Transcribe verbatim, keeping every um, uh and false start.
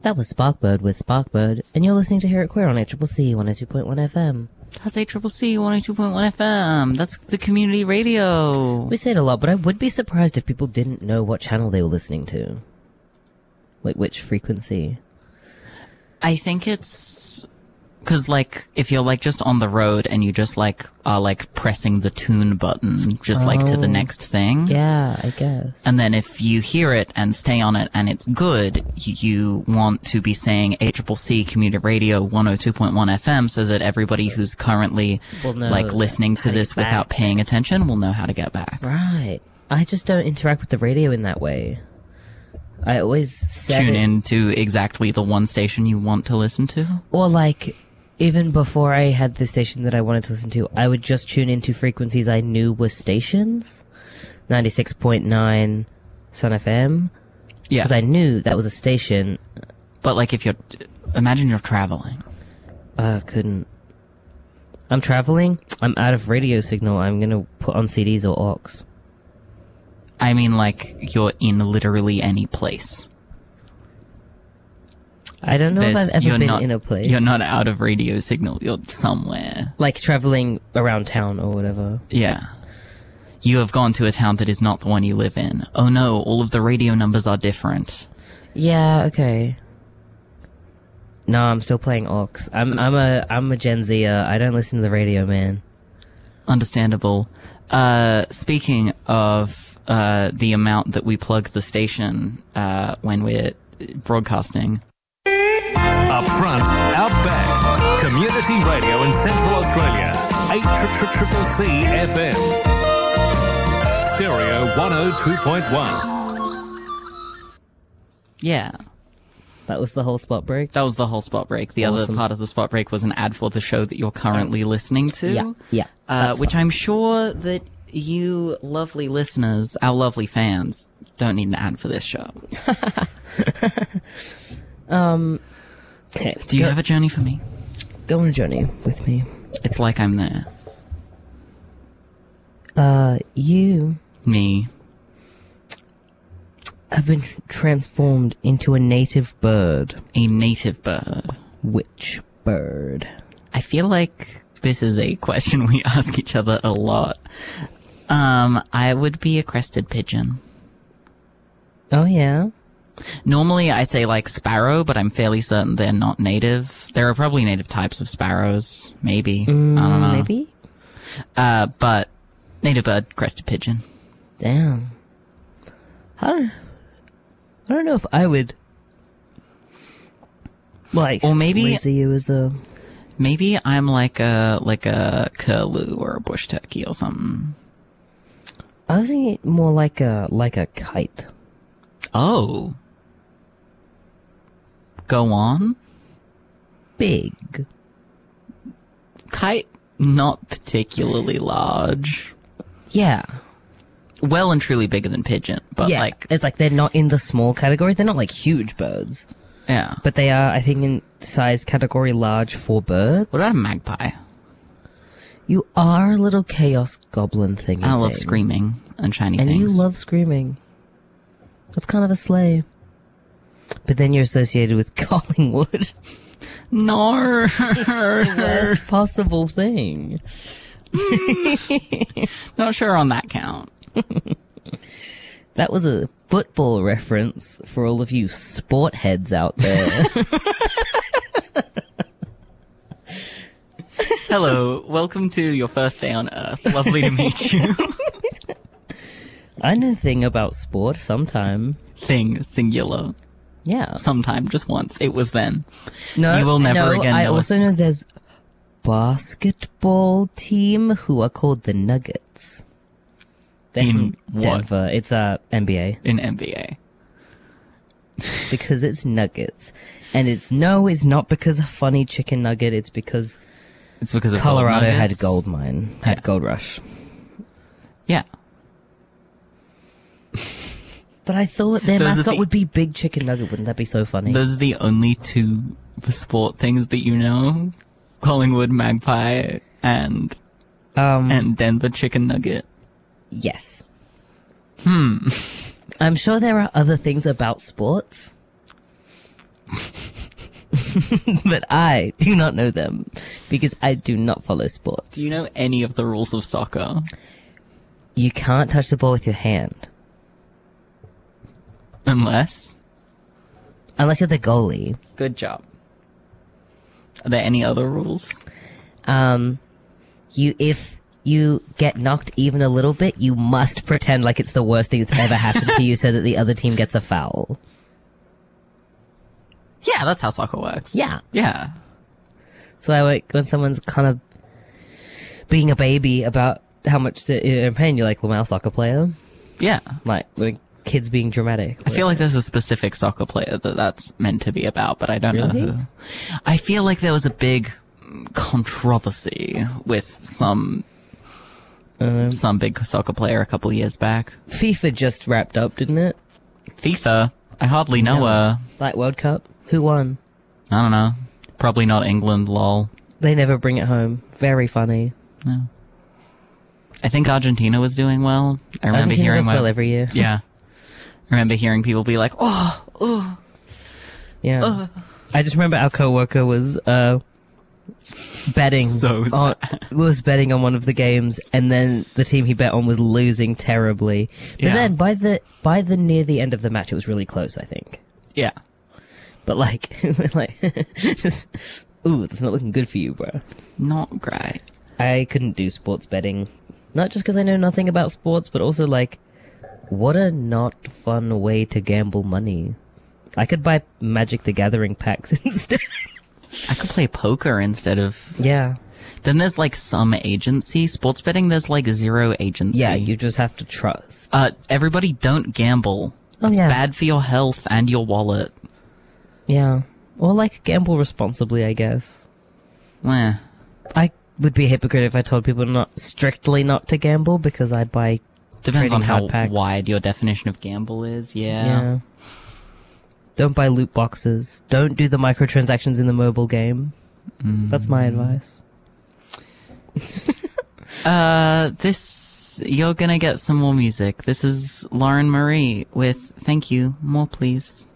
That was Sparkbird with Sparkbird, and you're listening to Hear It Queer on A C C C one oh two point one F M. That's A C C C one oh two point one F M. That's the community radio. We say it a lot, but I would be surprised if people didn't know what channel they were listening to. Like, which frequency. I think it's... Because, like, if you're, like, just on the road and you just, like, are, like, pressing the tune button just, oh, like, to the next thing. Yeah, I guess. And then if you hear it and stay on it and it's good, you want to be saying A C C C Community Radio one oh two point one F M so that everybody who's currently, like, listening to this without paying attention will know how to get back. Right. I just don't interact with the radio in that way. I always set Tune it... in to exactly the one station you want to listen to? Or, like... Even before I had the station that I wanted to listen to, I would just tune into frequencies I knew were stations. ninety-six point nine Sun F M. Yeah. Because I knew that was a station. But, like, if you're... Imagine you're traveling. I uh, couldn't. I'm traveling. I'm out of radio signal. I'm going to put on C Ds or aux. I mean, like, you're in literally any place. I don't know There's, if I've ever been not, in a place. You're not out of radio signal. You're somewhere. Like traveling around town or whatever. Yeah. You have gone to a town that is not the one you live in. Oh no, all of the radio numbers are different. Yeah, okay. No, I'm still playing aux. I'm I'm a I'm a Gen Zer. I don't listen to the radio, man. Understandable. Uh, speaking of uh, the amount that we plug the station uh, when we're broadcasting. Up front, out back, community radio in Central Australia, eight C C C F M. Stereo one oh two point one. Yeah. That was the whole spot break? That was the whole spot break. The Awesome. other part of the spot break was an ad for the show that you're currently listening to. Yeah, yeah. Uh, which fine. I'm sure that you lovely listeners, our lovely fans, don't need an ad for this show. um... Okay, Do you go, have a journey for me? Go on a journey with me. It's like I'm there. Uh, you... Me. have been transformed into a native bird. A native bird. Which bird? I feel like this is a question we ask each other a lot. Um, I would be a crested pigeon. Oh, yeah? Normally I say like sparrow, but I'm fairly certain they're not native. There are probably native types of sparrows, maybe. Mm, I don't know. Maybe? Uh, but native bird, crested pigeon. Damn. I don't, I don't know if I would, like, or maybe laser you as a... Maybe I'm like a, like a curlew or a bush turkey or something. I was thinking more like a, like a kite. Oh. Go on. Big. Kite, not particularly large. Yeah. Well and truly bigger than pigeon, but yeah, like... it's like they're not in the small category. They're not like huge birds. Yeah. But they are, I think, in size category large for birds. What about a magpie? You are a little chaos goblin thing. I love screaming and shiny and things. And you love screaming. That's kind of a sleigh. But then you're associated with Collingwood. No. The worst possible thing. Not sure on that count. That was a football reference for all of you sport heads out there. Hello, welcome to your first day on Earth. Lovely to meet you. I know a thing about sport sometime. Thing, singular. Yeah. Sometime, just once. It was then. No, you will never no, again I know also us. know there's basketball team who are called the Nuggets. They're In from what? Denver. It's uh, N B A. In N B A. Because it's Nuggets. And it's, no, it's not because of funny chicken nugget, it's because... It's because of Colorado gold had nuggets. gold mine, had Yeah. gold rush. Yeah. But I thought their Those are mascot the- would be Big Chicken Nugget. Wouldn't that be so funny? Those are the only two sport things that you know. Collingwood Magpie and um, and Denver Chicken Nugget. Yes. Hmm. I'm sure there are other things about sports. But I do not know them because I do not follow sports. Do you know any of the rules of soccer? You can't touch the ball with your hand. Unless? Unless you're the goalie. Good job. Are there any other rules? Um, you, if you get knocked even a little bit, you must pretend like it's the worst thing that's ever happened to you so that the other team gets a foul. Yeah, that's how soccer works. Yeah. Yeah. So I like when someone's kind of being a baby about how much they're in pain, you're like, well, I'm a soccer player. Yeah. Like, when kids being dramatic. I feel like there's a specific soccer player that that's meant to be about, but I don't Really? know who. I feel like there was a big controversy with some Um, some big soccer player a couple of years back. FIFA just wrapped up, didn't it? FIFA? I hardly know No. her. Like World Cup? Who won? I don't know. Probably not England, lol. They never bring it home. Very funny. No. I think Argentina was doing well. I remember Argentina hearing does my- well every year. Yeah. I remember hearing people be like, oh, oh. Yeah. Ugh. I just remember our coworker was uh betting So on sad. was betting on one of the games, and then the team he bet on was losing terribly. But Yeah. then by the by the near the end of the match, it was really close, I think. Yeah. But like, like just ooh, that's not looking good for you, bro. Not great. I couldn't do sports betting, not just because I know nothing about sports, but also like, what a not fun way to gamble money. I could buy Magic the Gathering packs instead. I could play poker instead of... Yeah. Then there's like some agency. Sports betting, there's like zero agency. Yeah, you just have to trust. Uh, everybody don't gamble. Oh, It's yeah. bad for your health and your wallet. Yeah. Or like gamble responsibly, I guess. Meh. I would be a hypocrite if I told people not strictly not to gamble because I buy Depends trading on how card packs. wide your definition of gamble is, yeah. Yeah. Don't buy loot boxes. Don't do the microtransactions in the mobile game. Mm. That's my advice. Uh, this... You're gonna get some more music. This is Lauren Marie with Thank You, More Please.